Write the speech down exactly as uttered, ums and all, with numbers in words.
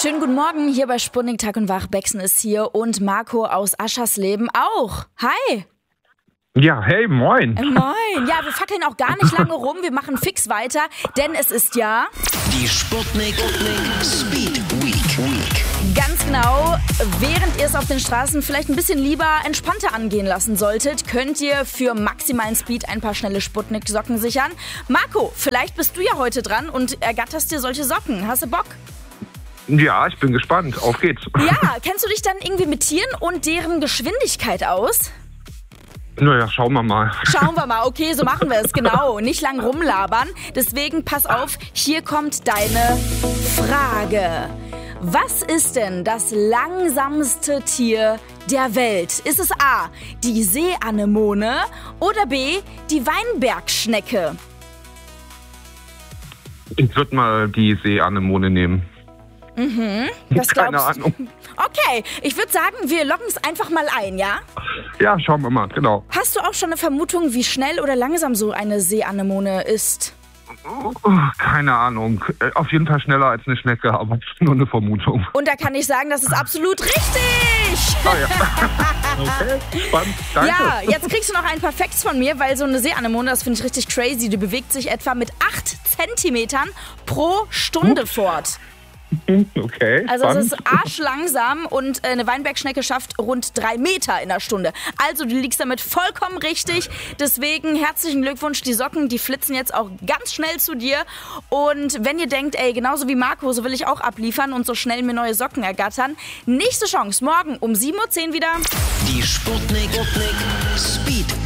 Schönen guten Morgen, hier bei Sputnik Tag und Wach. Bexen ist hier und Marco aus Aschersleben auch. Hi. Ja, hey, moin. Moin. Ja, wir fackeln auch gar nicht lange rum. Wir machen fix weiter, denn es ist ja... Die Sputnik Speed Week. Week. Ganz genau. Während ihr es auf den Straßen vielleicht ein bisschen lieber entspannter angehen lassen solltet, könnt ihr für maximalen Speed ein paar schnelle Sputnik-Socken sichern. Marco, vielleicht bist du ja heute dran und ergatterst dir solche Socken. Hast du Bock? Ja, ich bin gespannt. Auf geht's. Ja, kennst du dich dann irgendwie mit Tieren und deren Geschwindigkeit aus? Naja, schauen wir mal. Schauen wir mal, okay, so machen wir es, genau. Nicht lang rumlabern. Deswegen pass auf, hier kommt deine Frage. Was ist denn das langsamste Tier der Welt? Ist es A, die Seeanemone oder B, die Weinbergschnecke? Ich würde mal die Seeanemone nehmen. Mhm, was Keine glaubst du? Ahnung. Okay, ich würde sagen, wir loggen es einfach mal ein, ja? Ja, schauen wir mal, genau. Hast du auch schon eine Vermutung, wie schnell oder langsam so eine Seeanemone ist? Oh, keine Ahnung. Auf jeden Fall schneller als eine Schnecke, aber nur eine Vermutung. Und da kann ich sagen, das ist absolut richtig! Ah, ja. Okay, spannend. Danke. Ja, jetzt kriegst du noch ein paar Facts von mir, weil so eine Seeanemone, das finde ich richtig crazy, die bewegt sich etwa mit acht Zentimetern pro Stunde fort. Okay, Also es spannend. ist arschlangsam und eine Weinbergschnecke schafft rund drei Meter in der Stunde. Also du liegst damit vollkommen richtig. Deswegen herzlichen Glückwunsch, die Socken, die flitzen jetzt auch ganz schnell zu dir. Und wenn ihr denkt, ey, genauso wie Marco, so will ich auch abliefern und so schnell mir neue Socken ergattern, nächste Chance morgen um sieben Uhr zehn wieder. Die Sputnik Speed